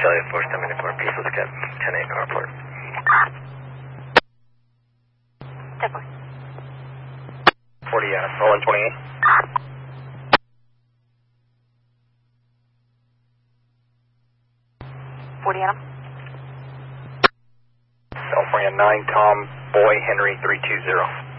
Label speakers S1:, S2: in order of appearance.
S1: Charlie 4, standing in for peace, let's get 10-8 to our port.
S2: 10-4.
S1: 40 Adam, roll in 28.
S2: Adam.
S1: California 9, Tom, Boy, Henry 320.